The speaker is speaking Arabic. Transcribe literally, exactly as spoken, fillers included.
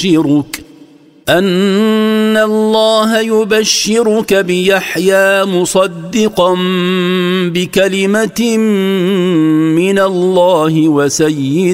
يبشرك أن الله يبشرك بيحيى مصدقا بكلمة من الله وسيدا